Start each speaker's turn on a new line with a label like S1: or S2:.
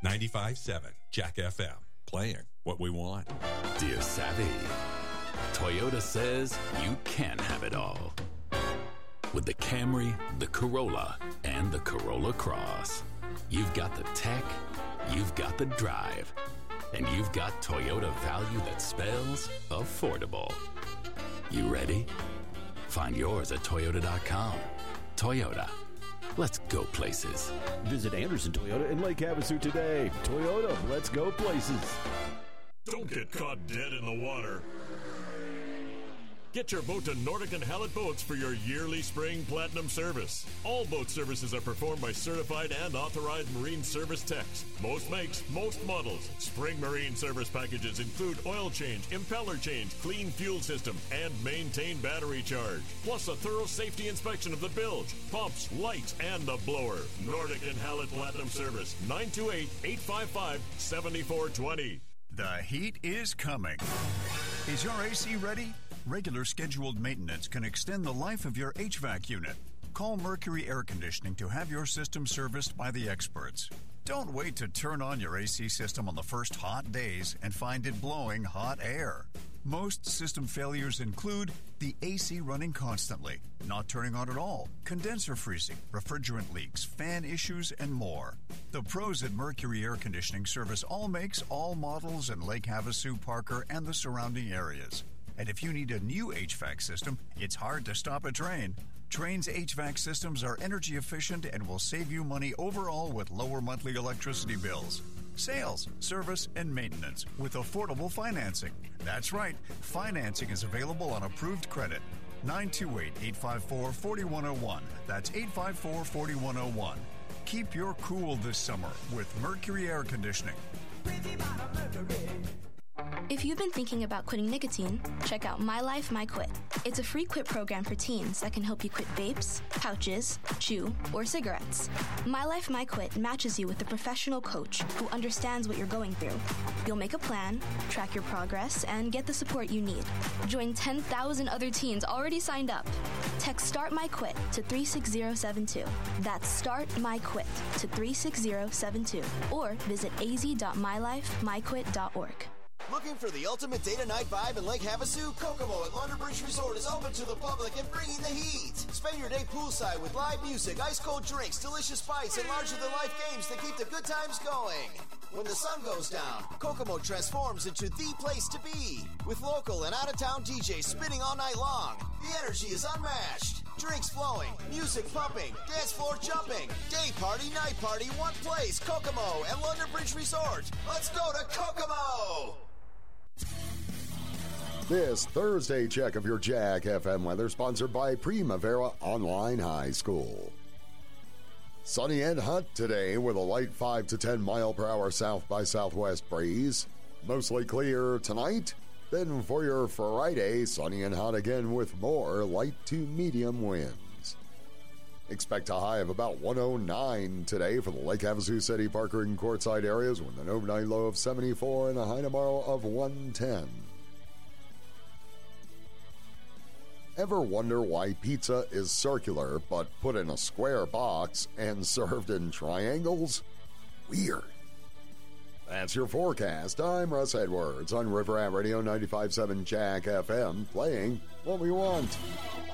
S1: 95.7 Jack FM. Playing what we want.
S2: Dear Savvy, Toyota says you can have it all. With the Camry, the Corolla, and the Corolla Cross. You've got the tech, you've got the drive, and you've got Toyota value that spells affordable. You ready? Find yours at Toyota.com. Toyota. Let's go places.
S3: Visit Anderson Toyota in Lake Havasu today. Toyota, let's go places.
S4: Don't get caught dead in the water. Get your boat to Nordic and Hallett Boats for your yearly spring platinum service. All boat services are performed by certified and authorized marine service techs. Most makes, most models. Spring marine service packages include oil change, impeller change, clean fuel system, and maintain battery charge. Plus a thorough safety inspection of the bilge, pumps, lights, and the blower. Nordic and Hallett Platinum Service, 928-855-7420.
S5: The heat is coming. Is your AC ready? Regular scheduled maintenance can extend the life of your HVAC unit. Call Mercury Air Conditioning to have your system serviced by the experts. Don't wait to turn on your AC system on the first hot days and find it blowing hot air. Most system failures include the AC running constantly, not turning on at all, condenser freezing, refrigerant leaks, fan issues, and more. The pros at Mercury Air Conditioning service all makes, all models in Lake Havasu, Parker, and the surrounding areas. And if you need a new HVAC system, it's hard to stop a Trane. Trane's HVAC systems are energy efficient and will save you money overall with lower monthly electricity bills. Sales, service, and maintenance with affordable financing. That's right, financing is available on approved credit. 928-854-4101. That's 854-4101. Keep your cool this summer with Mercury Air Conditioning.
S6: If you've been thinking about quitting nicotine, check out My Life, My Quit. It's a free quit program for teens that can help you quit vapes, pouches, chew, or cigarettes. My Life, My Quit matches you with a professional coach who understands what you're going through. You'll make a plan, track your progress, and get the support you need. Join 10,000 other teens already signed up. Text Start My Quit to 36072. That's Start My Quit to 36072. Or visit az.mylifemyquit.org.
S7: Looking for the ultimate day-to-night vibe in Lake Havasu? Kokomo at London Bridge Resort is open to the public and bringing the heat. Spend your day poolside with live music, ice-cold drinks, delicious bites, and larger-than-life games to keep the good times going. When the sun goes down, Kokomo transforms into the place to be. With local and out-of-town DJs spinning all night long, the energy is unmatched. Drinks flowing, music pumping, dance floor jumping. Day party, night party, one place. Kokomo at London Bridge Resort. Let's go to Kokomo!
S8: This Thursday check of your Jack FM weather sponsored by Primavera Online High School. Sunny and hot today with a light 5 to 10 mile per hour south by southwest breeze. Mostly clear tonight. Then for your Friday, sunny and hot again with more light to medium winds. Expect a high of about 109 today for the Lake Havasu City, Parker, and Quartzsite areas with an overnight low of 74 and a high tomorrow of 110. Ever wonder why pizza is circular but put in a square box and served in triangles? Weird. That's your forecast. I'm Russ Edwards on River Rat Radio 95.7 Jack FM, playing what we want.